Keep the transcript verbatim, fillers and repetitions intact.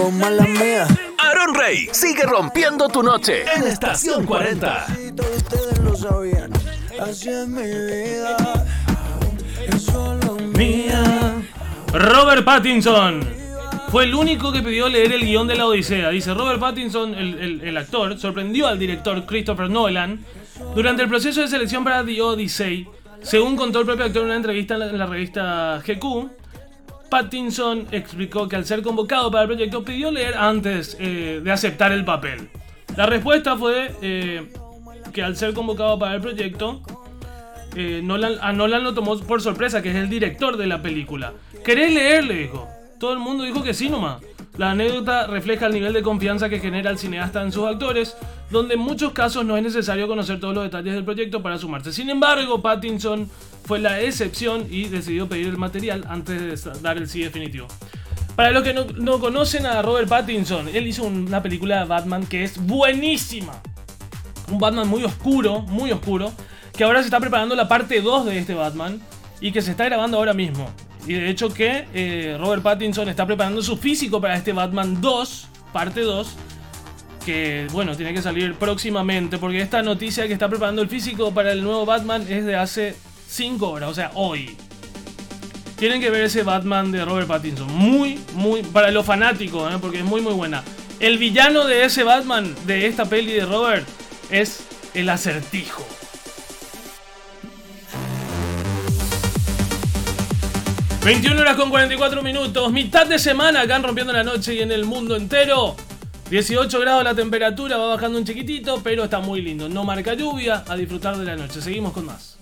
son malas mías. Aaron Rey sigue rompiendo tu noche en Estación cuarenta. Ustedes lo sabían. Así es mi vida. Es solo Mía. Robert Pattinson fue el único que pidió leer el guión de la Odisea. Dice, Robert Pattinson, el, el, el actor, sorprendió al director Christopher Nolan durante el proceso de selección para The Odyssey. Según contó el propio actor en una entrevista en la, en la revista G Q, Pattinson explicó que al ser convocado para el proyecto pidió leer antes eh, de aceptar el papel. La respuesta fue eh, que al ser convocado para el proyecto, eh, Nolan, a Nolan lo tomó por sorpresa, que es el director de la película. ¿Querés leer?, le dijo. Todo el mundo dijo que sí nomás. La anécdota refleja el nivel de confianza que genera el cineasta en sus actores, donde en muchos casos no es necesario conocer todos los detalles del proyecto para sumarse. Sin embargo, Pattinson fue la excepción y decidió pedir el material antes de dar el sí definitivo. Para los que no, no conocen a Robert Pattinson, él hizo una película de Batman que es buenísima. Un Batman muy oscuro, muy oscuro, que ahora se está preparando la parte dos de este Batman y que se está grabando ahora mismo. Y de hecho que eh, Robert Pattinson está preparando su físico para este Batman dos, parte dos, que bueno, tiene que salir próximamente, porque esta noticia que está preparando el físico para el nuevo Batman es de hace cinco horas, o sea, hoy. Tienen que ver ese Batman de Robert Pattinson, muy, muy, para los fanáticos, ¿eh? Porque es muy, muy buena. El villano de ese Batman, de esta peli de Robert, es el Acertijo. veintiuna horas con cuarenta y cuatro minutos, mitad de semana acá en Rompiendo la Noche y en el mundo entero. dieciocho grados la temperatura, va bajando un chiquitito, pero está muy lindo. No marca lluvia, a disfrutar de la noche. Seguimos con más.